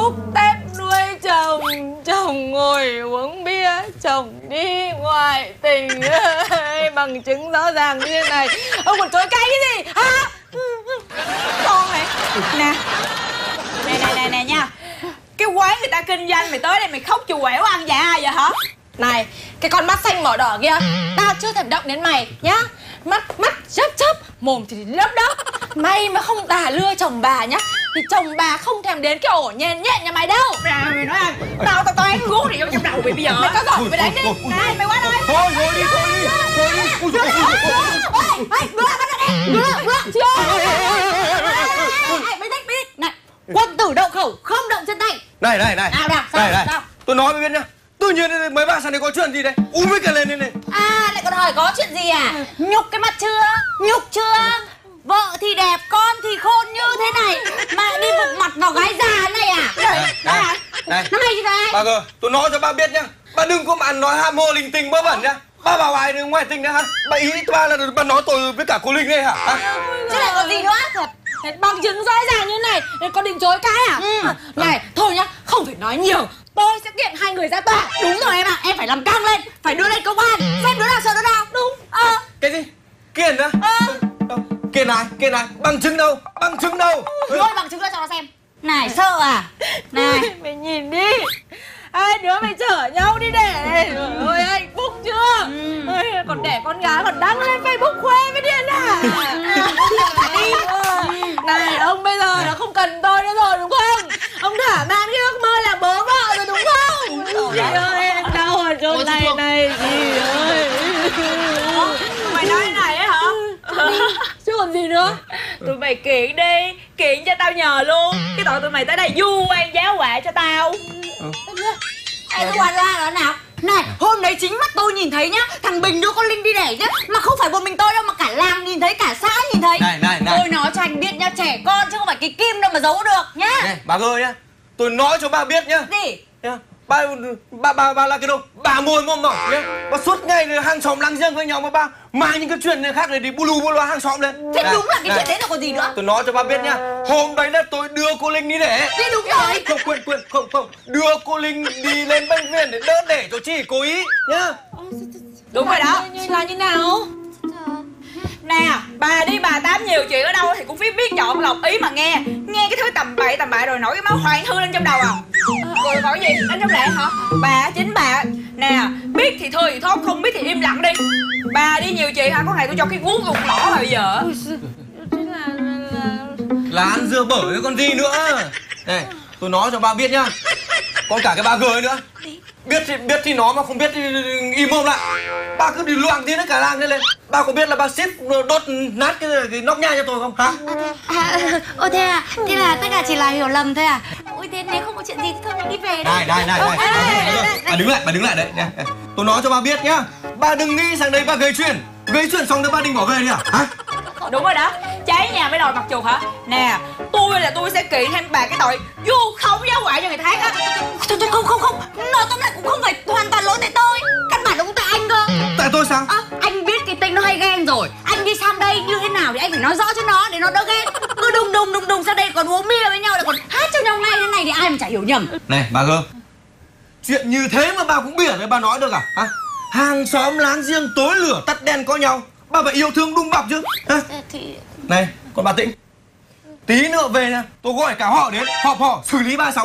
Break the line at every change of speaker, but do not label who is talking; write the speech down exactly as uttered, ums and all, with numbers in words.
Phúc Tép nuôi chồng, chồng ngồi uống bia, chồng đi ngoại tình. Bằng chứng rõ ràng như thế này, ông còn chối cãi cái gì hả?
Con mày nè, nè nè nè nè nha, cái quán người ta kinh doanh mày tới đây mày khóc chù quẹo ăn dạ ai vậy hả?
Này, cái con mắt xanh mỏ đỏ kia, tao chưa thèm động đến mày nhá. Mắt mắt chớp chớp, mồm thì lấp lấp. May mà không tà lưa chồng bà nhá, thì chồng bà không thèm đến cái ổ nhen nhẹn nhà mày đâu.
Nè mày nói ăn, tao tao tao ăn guốc này vô trong đầu mày bây giờ.
Mày có giỏi mày đánh đi.
Này mày qua đây.
Thôi thôi đi thôi đi thôi đi. Ui dồi ôi.
Ê, đưa ra bắt đi. Đưa, đưa. Chưa. Mày thích đi. Này, quân tử đậu khẩu, không động chân tay.
Này này này.
Nào nào, sao
Này này.
sao?
Tôi nói mày biết nhá. Tự nhiên mấy bà sang đây có chuyện gì đây? Úi với cả lên đây này.
À, lại còn hỏi có chuyện gì à? Nhục cái mặt chưa? Nhục chưa? Vợ thì đẹp, con thì khôn như thế này mà đi vụt mặt vào gái già này à?
Này, này, này.
Nó hay gì vậy?
Bà cơ, tôi nói cho bà biết nhá. Bà đừng có mà ăn nói ham hô linh tinh bớ bẩn nhá. Bà bảo ai đừng ngoài tình nữa hả? Bà ý bà là bà nói tôi với cả cô Linh đây hả? hả?
Chứ lại còn gì nữa?
Thật, bằng chứng rõ ràng như này, con định chối cãi à?
Ừ.
À, này, thôi nhá, không phải nói nhiều. Tôi sẽ kiện hai người ra tòa.
Đúng rồi em ạ, em phải làm căng lên, phải đưa lên công an, xem đứa nào sợ đứa nào. Đúng. Ờ.
Cái gì? Kiền á?
Ờ.
Đâu? Kiền ai? Kiền ai? Bằng chứng đâu? Bằng chứng đâu?
Lôi bằng chứng ra cho nó xem. Này, sợ à? Này.
Mày nhìn đi, hai đứa mày chở nhau đi để. Ôi hạnh phúc chưa?
Ừ.
Ôi, còn đẻ con gái còn đăng lên Facebook khoe với Điền à? Đi. Này, ông bây giờ nó không cần tôi nữa rồi đúng không? Ông thả man cái ước mơ là bố vợ rồi đúng không? Chị ơi, em đau ở chỗ này này, chị ơi.
Mày nói cái này á hả?
Chứ còn gì nữa.
Tụi mày kiện đi, kiện cho tao nhờ luôn. Cái tội tụi mày tới đây du oan giáo họa cho tao. Ê, cái quan ra là nào? Này, hôm đấy chính mắt tôi nhìn thấy nhá. Thằng Bình đưa con Linh đi đẻ nhá. Mà không phải một mình tôi đâu mà cả làng nhìn thấy, cả xã nhìn thấy.
Này này này.
Tôi nói cho anh biết nha, trẻ con chứ không phải cái kim đâu mà giấu được nhá.
Này, bà ơi nhá. Tôi nói cho bà biết nhá.
Gì?
Nhá. Bà, bà, bà, bà là cái đâu? Bà môi mồm mỏng nhá. Bà suốt ngày hàng xóm láng giềng với nhau mà bà mang những cái chuyện này khác này đi bu lù bu loa hàng xóm lên.
Thế
Này,
đúng là cái
này.
chuyện đấy rồi còn gì nữa.
Tôi nói cho bà biết nhá. Hôm đấy là tôi đưa cô Linh đi đẻ.
Thế đúng rồi.
Không quên quên không không đưa cô Linh đi lên bệnh viện để đỡ đẻ cho chị cố ý nhá.
Đúng rồi đó.
Là như nào?
Nè, bà đi bà tám nhiều chuyện ở đâu thì cũng biết biết chọn lọc ý mà nghe. Nghe cái thứ tầm bậy tầm bạ rồi nổi cái máu hoang thư lên trong đầu à. Rồi nói gì? Anh trong lệ hả? Bà, chính bà. Nè, biết thì thôi thì thôi, không biết thì im lặng đi. Bà đi nhiều chuyện hả? Con này tôi cho cái guốc lục lõ rồi bây giờ.
Thế là, là...
Là ăn dưa bở cái con gì nữa. Này, tôi nói cho bà biết nhá. Còn cả cái bà gờ ấy nữa. Biết thì biết thì nó mà không biết thì im mồm lại. Bà cứ đi loạn tiếng cả làng lên lên. Bà có biết là bà ship đốt nát cái, cái nóc nhà cho tôi không hả?
À, ô thế à? Thế là tất cả chỉ là hiểu lầm thôi à? Ôi thế nếu không có chuyện gì thì thôi mình đi về
Này này này này. Bà đứng lại, bà đứng lại đấy nha. Tôi nói cho bà biết nhá. Bà đừng nghĩ sang đây bà gây chuyện. Gây chuyện xong rồi bà định bỏ về đi à? Hả?
Đúng rồi đó, cháy nhà mới đòi mặt chuột hả? Nè, tôi là tôi sẽ kiện thêm bà cái tội vu khống giáo họa cho người khác á. Thôi thôi không không không, nói tóm lại cũng không phải hoàn toàn lỗi tại tôi. Căn bản là cũng tại anh cơ.
Tại tôi sao?
À, anh biết cái tinh nó hay ghen rồi. Anh đi sang đây như thế nào thì anh phải nói rõ cho nó để nó đỡ ghen. Cứ đùng đùng đùng đùng sang đây còn uống bia với nhau lại còn hát cho nhau ngay thế này thì ai mà chả hiểu nhầm.
Này bà gơ. Chuyện như thế mà bà cũng biết đấy, bà nói được à? Hả? Hàng xóm láng giềng tối lửa tắt đèn có nhau. Bà phải yêu thương đùm bọc chứ hả?
Thì...
Này, còn bà Tĩnh. Tí nữa về nha, tôi gọi cả họ đến họp họ xử lý ba sáu